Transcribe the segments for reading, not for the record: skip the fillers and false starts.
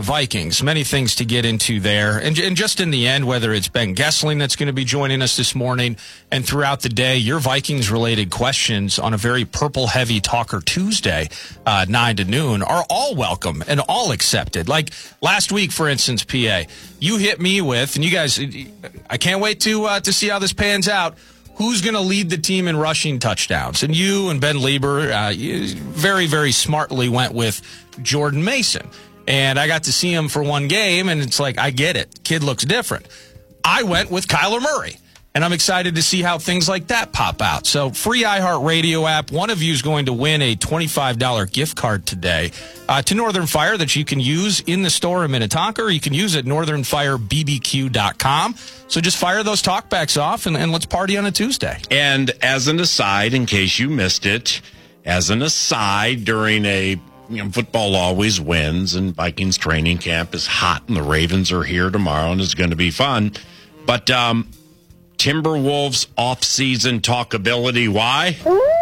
Vikings. Many things to get into there. And just in the end, whether it's Ben Gessling that's going to be joining us this morning and throughout the day, your Vikings-related questions on a very purple-heavy Talker Tuesday, 9 to noon, are all welcome and all accepted. Like last week, for instance, PA, you hit me with, and you guys, I can't wait to see how this pans out, who's going to lead the team in rushing touchdowns. And you and Ben Lieber very, very smartly went with Jordan Mason. And I got to see him for one game, and it's like, I get it. Kid looks different. I went with Kyler Murray. And I'm excited to see how things like that pop out. So, free iHeartRadio app. One of you is going to win a $25 gift card today to Northern Fire that you can use in the store in Minnetonka, or you can use at northernfirebbq.com. So just fire those talkbacks off and let's party on a Tuesday. And as an aside, in case you missed it, as an aside, during football always wins, and Vikings training camp is hot, and the Ravens are here tomorrow, and it's going to be fun. But Timberwolves off-season talkability. Why?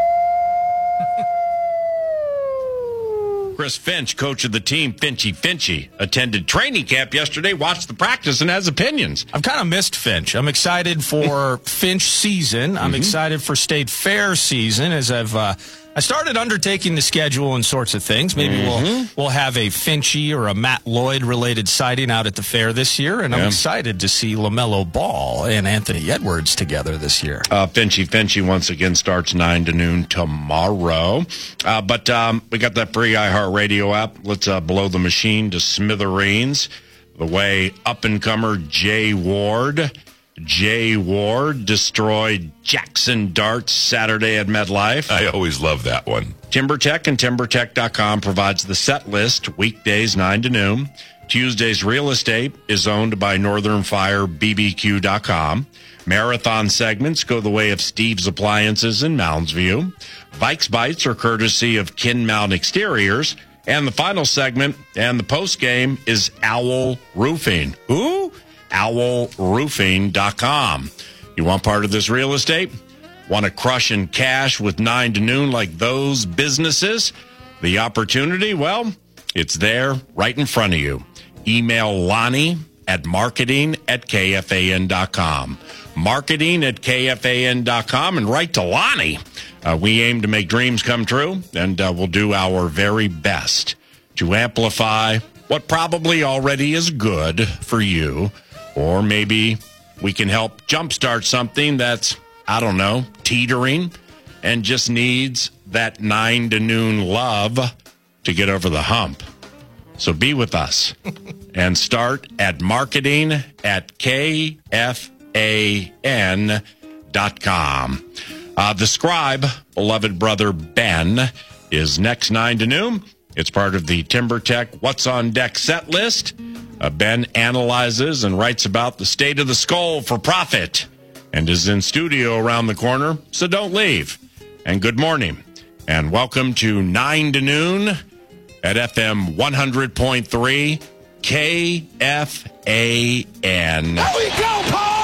Chris Finch, coach of the team, Finchy, attended training camp yesterday, watched the practice, and has opinions. I've kind of missed Finch. I'm excited for Finch season. I'm excited for State Fair season as I started undertaking the schedule and sorts of things. Maybe we'll have a Finchy or a Matt Lloyd related sighting out at the fair this year, and I'm excited to see LaMelo Ball and Anthony Edwards together this year. Finchy once again starts 9 to noon tomorrow. But we got that free iHeartRadio app. Let's blow the machine to smithereens. The way up-and-comer Jay Ward destroyed Jackson Darts Saturday at MetLife. I always love that one. TimberTech and TimberTech.com provides the set list weekdays 9 to noon. Tuesday's real estate is owned by NorthernFireBBQ.com. Marathon segments go the way of Steve's Appliances in Mounds View. Vikes Bites are courtesy of Kinmount Exteriors. And the final segment and the post game is Owl Roofing. Who? OwlRoofing.com. You want part of this real estate? Want to crush and cash with 9 to noon like those businesses? The opportunity, well, it's there right in front of you. Email Lonnie at marketing@kfan.com. Marketing@kfan.com, and write to Lonnie. We aim to make dreams come true, and we'll do our very best to amplify what probably already is good for you. Or maybe we can help jumpstart something that's, I don't know, teetering and just needs that 9 to noon love to get over the hump. So be with us and start at marketing@kfan.com. The Scribe, beloved brother Ben, is next 9 to noon. It's part of the TimberTech What's on Deck set list. Ben analyzes and writes about the state of the skull for profit and is in studio around the corner, so don't leave. And good morning, and welcome to 9 to noon at FM 100.3 KFAN. There we go, Paul!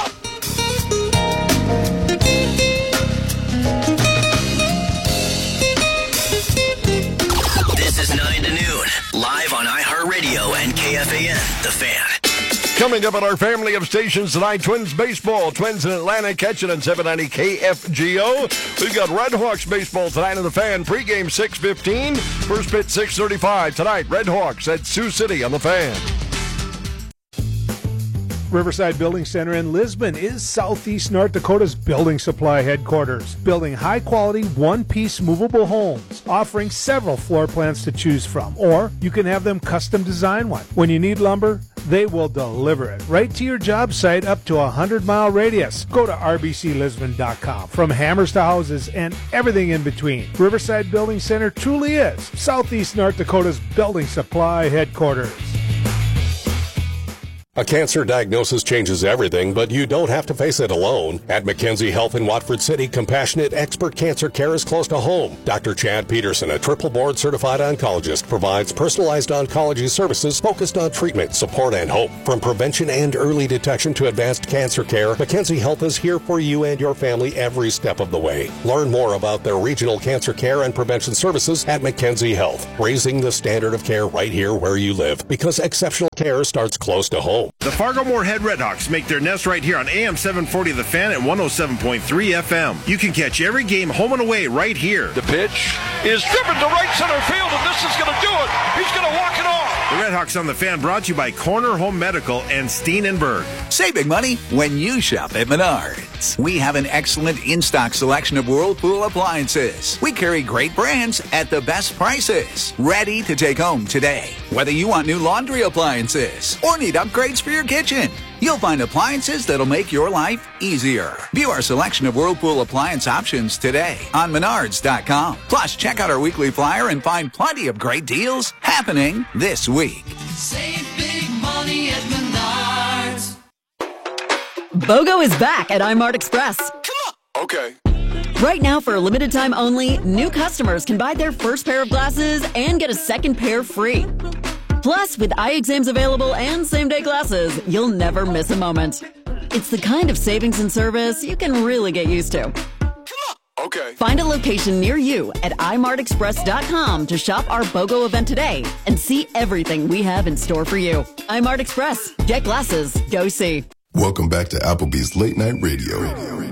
This is 9 to noon, live on iHeartRadio and KFAN, The Fan. Coming up on our family of stations tonight, Twins baseball. Twins in Atlanta catching on 790 KFGO. We've got Red Hawks baseball tonight on The Fan. Pregame 6:15. First pitch 6:35. Tonight, Red Hawks at Sioux City on The Fan. Riverside Building Center in Lisbon is Southeast North Dakota's building supply headquarters, building high-quality, one-piece movable homes, offering several floor plans to choose from, or you can have them custom design one. When you need lumber, they will deliver it right to your job site up to a 100-mile radius. Go to rbclisbon.com. From hammers to houses and everything in between, Riverside Building Center truly is Southeast North Dakota's building supply headquarters. A cancer diagnosis changes everything, but you don't have to face it alone. At McKenzie Health in Watford City, compassionate expert cancer care is close to home. Dr. Chad Peterson, a triple board certified oncologist, provides personalized oncology services focused on treatment, support, and hope. From prevention and early detection to advanced cancer care, McKenzie Health is here for you and your family every step of the way. Learn more about their regional cancer care and prevention services at McKenzie Health, raising the standard of care right here where you live, because exceptional care starts close to home. The Fargo-Moorhead Redhawks make their nest right here on AM 740 The Fan and 107.3 FM. You can catch every game home and away right here. The pitch is driven to right center field, and this is going to do it. He's going to walk it off. The Redhawks on The Fan brought to you by Corner Home Medical and Steen & Berg. Save big money when you shop at Menards. We have an excellent in-stock selection of Whirlpool appliances. We carry great brands at the best prices. Ready to take home today. Whether you want new laundry appliances or need upgrades for your kitchen, you'll find appliances that'll make your life easier. View our selection of Whirlpool appliance options today on Menards.com. Plus, check out our weekly flyer and find plenty of great deals happening this week. Save big money at Menards. BOGO is back at iMart Express. Come on. Okay. Right now, for a limited time only, new customers can buy their first pair of glasses and get a second pair free. Plus, with eye exams available and same-day glasses, you'll never miss a moment. It's the kind of savings and service you can really get used to. Okay. Find a location near you at imartexpress.com to shop our BOGO event today and see everything we have in store for you. iMart Express. Get glasses. Go see. Welcome back to Applebee's Late Night Radio.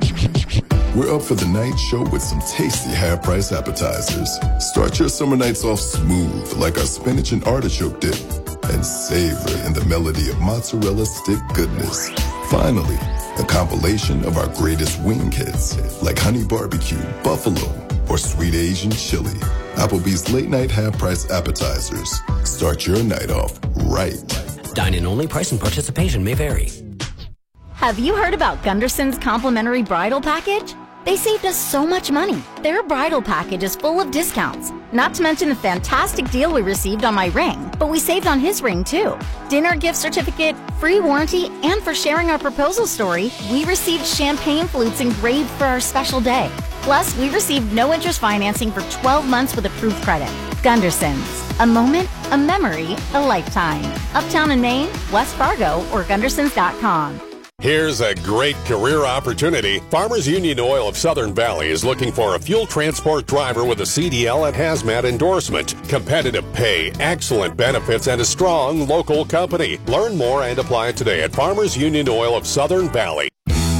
We're up for the night show with some tasty half-price appetizers. Start your summer nights off smooth like our spinach and artichoke dip, and savor in the melody of mozzarella stick goodness. Finally, a compilation of our greatest wing hits like honey barbecue, buffalo, or sweet Asian chili. Applebee's Late Night half-price appetizers. Start your night off right. Dine-in only. Price and participation may vary. Have you heard about Gunderson's complimentary bridal package? They saved us so much money. Their bridal package is full of discounts, not to mention the fantastic deal we received on my ring, but we saved on his ring too. Dinner gift certificate, free warranty, and for sharing our proposal story, we received champagne flutes engraved for our special day. Plus, we received no interest financing for 12 months with approved credit. Gunderson's. A moment, a memory, a lifetime. Uptown in Maine, West Fargo, or Gundersons.com. Here's a great career opportunity. Farmers Union Oil of Southern Valley is looking for a fuel transport driver with a CDL and hazmat endorsement. Competitive pay, excellent benefits, and a strong local company. Learn more and apply today at Farmers Union Oil of Southern Valley.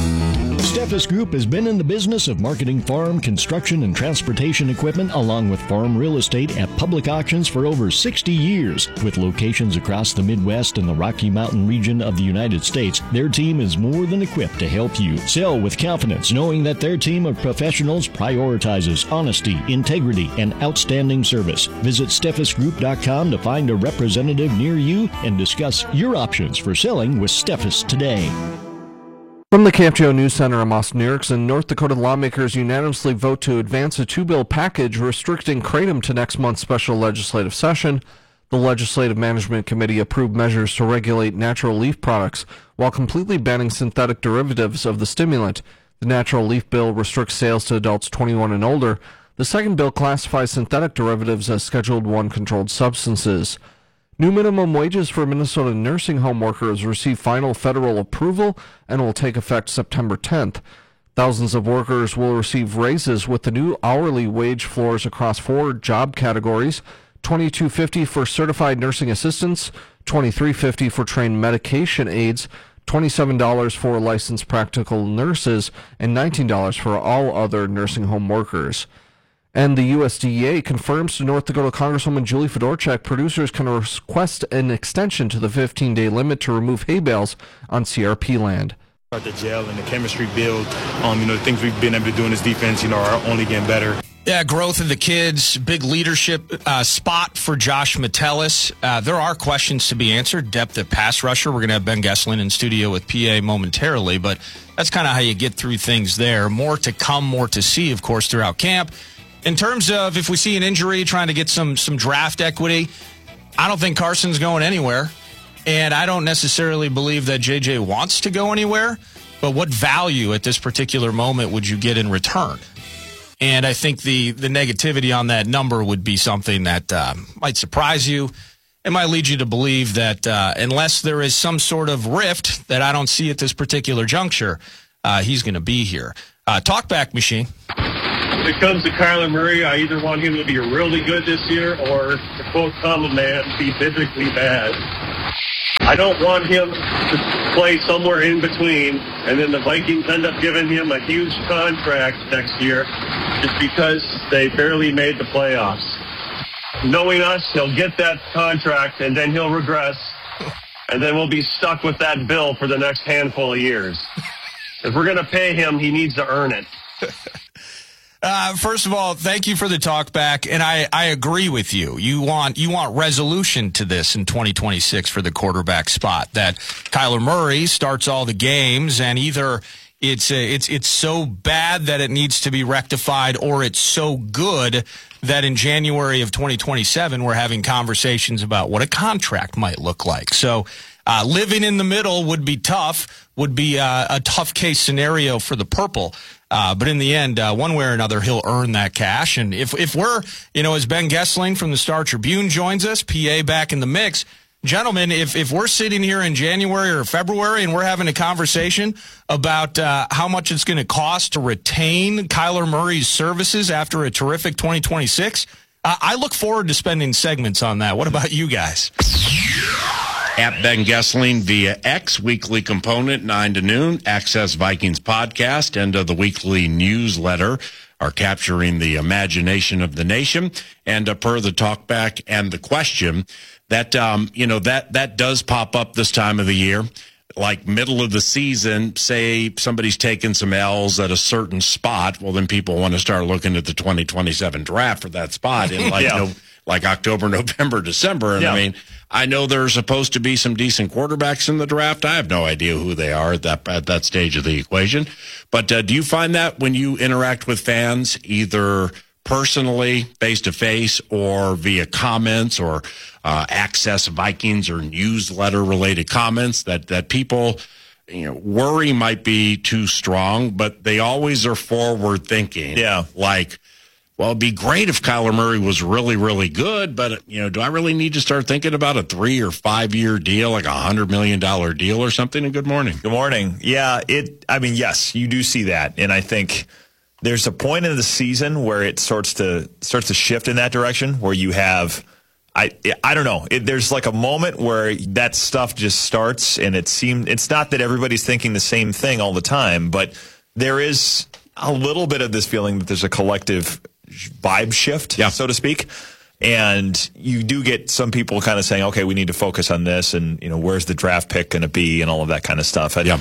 Steffes Group has been in the business of marketing farm, construction, and transportation equipment along with farm real estate at public auctions for over 60 years. With locations across the Midwest and the Rocky Mountain region of the United States, their team is more than equipped to help you sell with confidence, knowing that their team of professionals prioritizes honesty, integrity, and outstanding service. Visit SteffesGroup.com to find a representative near you and discuss your options for selling with Steffes today. From the KFGO News Center, I'm Austin Erickson. North Dakota lawmakers unanimously vote to advance a two-bill package restricting kratom to next month's special legislative session. The Legislative Management Committee approved measures to regulate natural leaf products while completely banning synthetic derivatives of the stimulant. The natural leaf bill restricts sales to adults 21 and older. The second bill classifies synthetic derivatives as Scheduled I controlled substances. New minimum wages for Minnesota nursing home workers received final federal approval and will take effect September 10th. Thousands of workers will receive raises with the new hourly wage floors across 4 job categories: $22.50 for certified nursing assistants, $23.50 for trained medication aides, $27 for licensed practical nurses, and $19 for all other nursing home workers. And the USDA confirms to North Dakota Congresswoman Julie Fedorchak producers can request an extension to the 15-day limit to remove hay bales on CRP land. The gel and the chemistry build, the things we've been able to do in this defense, are only getting better. Yeah, growth of the kids, big leadership spot for Josh Metellus. There are questions to be answered. Depth at pass rusher. We're going to have Ben Gesslin in studio with PA momentarily, but that's kind of how you get through things there. More to come, more to see, of course, throughout camp. In terms of if we see an injury, trying to get some draft equity, I don't think Carson's going anywhere. And I don't necessarily believe that JJ wants to go anywhere, but what value at this particular moment would you get in return? And I think the negativity on that number would be something that might surprise you. It might lead you to believe that unless there is some sort of rift that I don't see at this particular juncture, he's going to be here. Talkback machine. When it comes to Kyler Murray, I either want him to be really good this year or, to quote Common Man, be biblically bad. I don't want him to play somewhere in between, and then the Vikings end up giving him a huge contract next year just because they barely made the playoffs. Knowing us, he'll get that contract, and then he'll regress, and then we'll be stuck with that bill for the next handful of years. If we're going to pay him, he needs to earn it. First of all, thank you for the talk back, and I agree with you. You want resolution to this in 2026 for the quarterback spot. That Kyler Murray starts all the games, and either it's so bad that it needs to be rectified, or it's so good that in January of 2027 we're having conversations about what a contract might look like. So living in the middle would be tough. Would be a tough case scenario for the Purple. But in the end, one way or another, he'll earn that cash. And if we're, as Ben Gessling from the Star Tribune joins us, PA back in the mix, gentlemen, if we're sitting here in January or February and we're having a conversation about how much it's going to cost to retain Kyler Murray's services after a terrific 2026, I look forward to spending segments on that. What about you guys? At Ben Gessling via X, weekly component, 9 to noon, Access Vikings podcast, and the weekly newsletter are capturing the imagination of the nation. And per the talkback and the question, that that does pop up this time of the year. Like middle of the season, say somebody's taking some L's at a certain spot, well, then people want to start looking at the 2027 draft for that spot in like October, November, December. And I mean, I know there's supposed to be some decent quarterbacks in the draft. I have no idea who they are at that stage of the equation. But do you find that when you interact with fans, either personally, face-to-face, or via comments or Access Vikings or newsletter-related comments, that people, worry might be too strong, but they always are forward-thinking. Yeah. Like, well, it'd be great if Kyler Murray was really, really good, but, do I really need to start thinking about a 3 or 5 year deal, like $100 million deal or something? And good morning. Good morning. Yeah, yes, you do see that. And I think there's a point in the season where it starts to shift in that direction, where you have, I don't know, there's like a moment where that stuff just starts, and it's not that everybody's thinking the same thing all the time, but there is a little bit of this feeling that there's a collective vibe shift, so to speak. And you do get some people kind of saying, okay, we need to focus on this, and, where's the draft pick going to be, and all of that kind of stuff. And,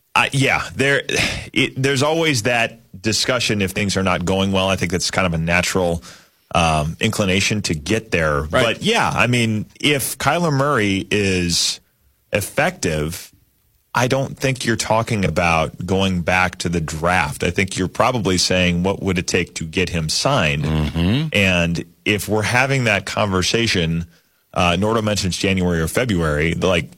there's always that discussion if things are not going well. I think that's kind of a natural inclination to get there. Right. But, if Kyler Murray is effective, I don't think you're talking about going back to the draft. I think you're probably saying, what would it take to get him signed? Mm-hmm. And if we're having that conversation, Nordo mentions January or February,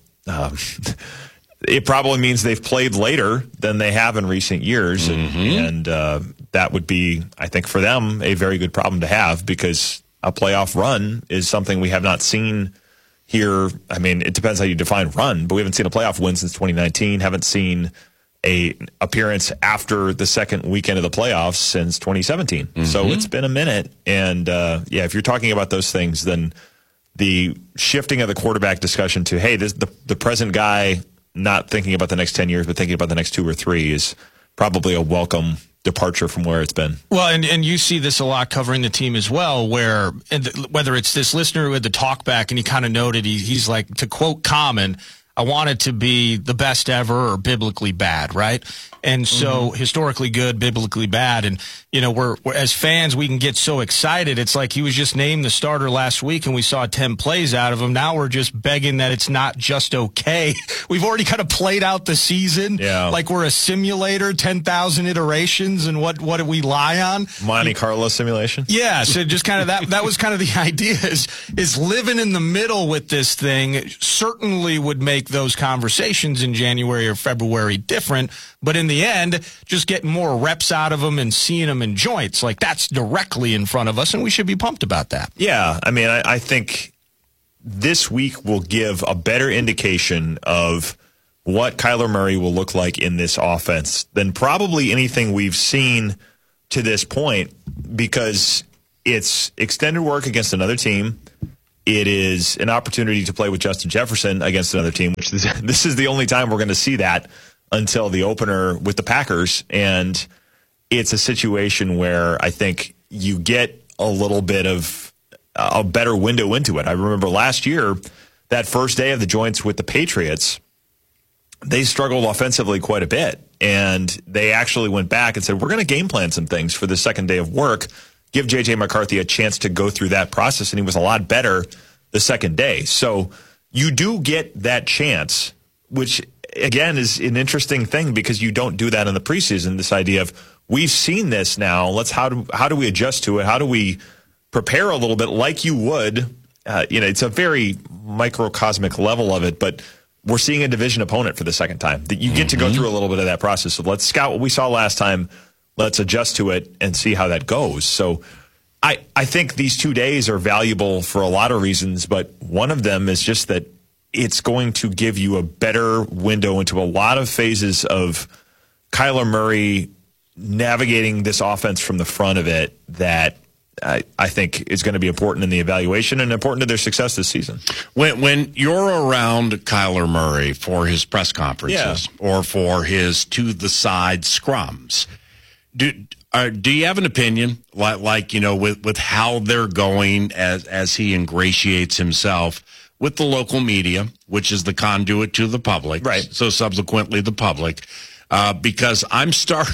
it probably means they've played later than they have in recent years. Mm-hmm. And that would be, I think, for them, a very good problem to have, because a playoff run is something we have not seen here. I mean, it depends how you define run, but we haven't seen a playoff win since 2019. Haven't seen a appearance after the second weekend of the playoffs since 2017. Mm-hmm. So it's been a minute. And if you're talking about those things, then the shifting of the quarterback discussion to, hey, the present guy not thinking about the next 10 years, but thinking about the next 2 or 3 is probably a welcome departure from where it's been. Well, and you see this a lot covering the team as well, where whether it's this listener who had the talk back and he kind of noted, he's like, to quote Common, I want it to be the best ever or biblically bad, right? And so historically good, biblically bad. And, you know, we're as fans, we can get so excited. It's like he was just named the starter last week and we saw 10 plays out of him. Now we're just begging that it's not just okay. We've already kind of played out the season. Yeah. Like we're a simulator, 10,000 iterations. And what do we lie on? Monte Carlo simulation? Yeah. So just kind of that was kind of the idea is living in the middle with this thing certainly would make those conversations in January or February different. But in the end, just getting more reps out of them and seeing them in joints, like that's directly in front of us, and we should be pumped about that. Yeah, I mean, I think this week will give a better indication of what Kyler Murray will look like in this offense than probably anything we've seen to this point, because it's extended work against another team. It is an opportunity to play with Justin Jefferson against another team, which this is the only time we're going to see that until the opener with the Packers. And it's a situation where I think you get a little bit of a better window into it. I remember last year, that first day of the joints with the Patriots, they struggled offensively quite a bit. And they actually went back and said, we're going to game plan some things for the second day of work, give J.J. McCarthy a chance to go through that process. And he was a lot better the second day. So you do get that chance, which again is an interesting thing because you don't do that in the preseason. This idea of we've seen this now. How do we adjust to it? How do we prepare a little bit like you would? It's a very microcosmic level of it, but we're seeing a division opponent for the second time. That you get to go through a little bit of that process. So let's scout what we saw last time. Let's adjust to it and see how that goes. So I think these 2 days are valuable for a lot of reasons, but one of them is just that it's going to give you a better window into a lot of phases of Kyler Murray navigating this offense from the front of it that I think is going to be important in the evaluation and important to their success this season. When you're around Kyler Murray for his press conferences or for his to-the-side scrums, do you have an opinion, like with how they're going as he ingratiates himself with the local media, which is the conduit to the public, right? So subsequently the public, because I'm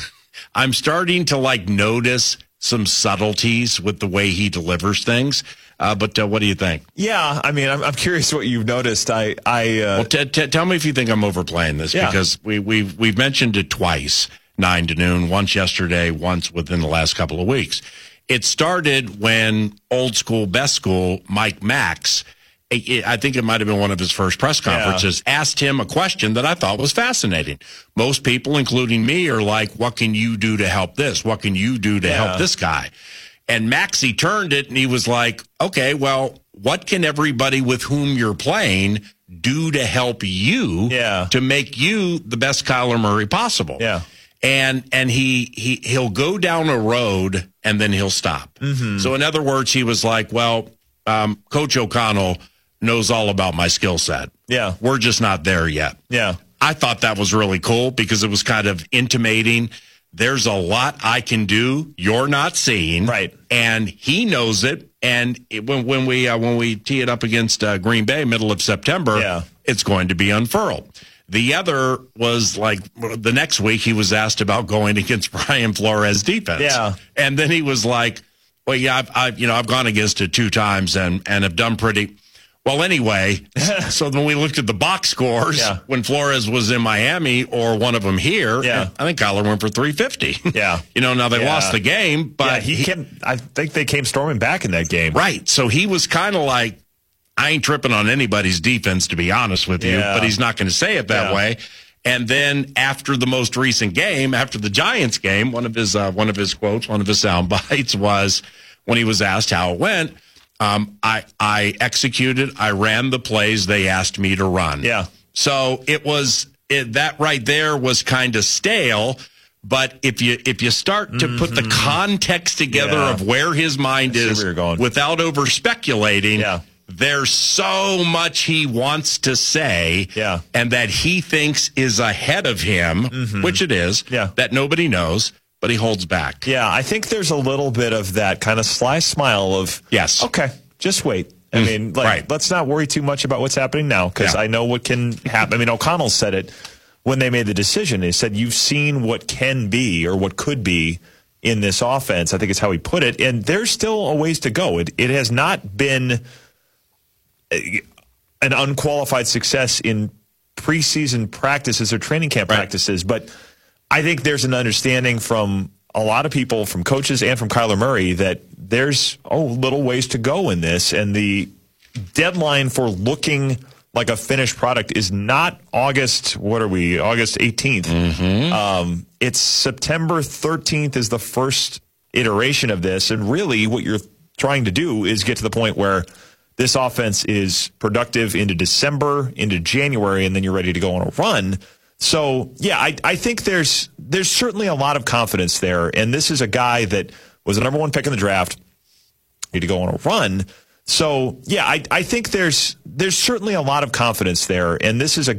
starting to notice some subtleties with the way he delivers things. But what do you think? Yeah, I mean, I'm curious what you've noticed. Well, tell me if you think I'm overplaying this, because we've mentioned it twice, 9 to noon, once yesterday, once within the last couple of weeks. It started when old school, best school, Mike Max, I think it might have been one of his first press conferences, asked him a question that I thought was fascinating. Most people, including me, are like, what can you do to help this? What can you do to help this guy? And Maxie turned it and he was like, okay, well, what can everybody with whom you're playing do to help you to make you the best Kyler Murray possible? Yeah. And he'll go down a road and then he'll stop. Mm-hmm. So in other words, he was like, well, Coach O'Connell knows all about my skill set. Yeah. We're just not there yet. Yeah. I thought that was really cool because it was kind of intimating there's a lot I can do you're not seeing. Right. And he knows it. And when we tee it up against Green Bay middle of September, it's going to be unfurled. The other was like the next week he was asked about going against Brian Flores defense. Yeah. And then he was like, well, yeah, I've gone against it 2 times and have done pretty well anyway. So when we looked at the box scores when Flores was in Miami or one of them here, I think Kyler went for 350. Yeah. Now they lost the game, but I think they came storming back in that game. Right. So he was kind of like, I ain't tripping on anybody's defense, to be honest with you, but he's not going to say it that way. And then after the most recent game, after the Giants game, one of his quotes, one of his sound bites was when he was asked how it went, I executed, I ran the plays they asked me to run. Yeah. So that right there was kind of stale. But if you start to put the context together of where his mind is without over speculating, there's so much he wants to say and that he thinks is ahead of him, which it is, that nobody knows, but he holds back. Yeah, I think there's a little bit of that kind of sly smile of, okay, just wait. I mean, let's not worry too much about what's happening now, because I know what can happen. I mean, O'Connell said it when they made the decision. He said, you've seen what can be or what could be in this offense. I think is how he put it. And there's still a ways to go. It has not been an unqualified success in preseason practices or training camp practices. But I think there's an understanding from a lot of people, from coaches and from Kyler Murray, that there's little ways to go in this. And the deadline for looking like a finished product is not August 18th. It's September 13th is the first iteration of this. And really what you're trying to do is get to the point where this offense is productive into December, into January, and then you're ready to go on a run. So, yeah, I think there's certainly a lot of confidence there. And this is a guy that was the number one pick in the draft, need to go on a run. So, yeah, I think there's certainly a lot of confidence there. And this is a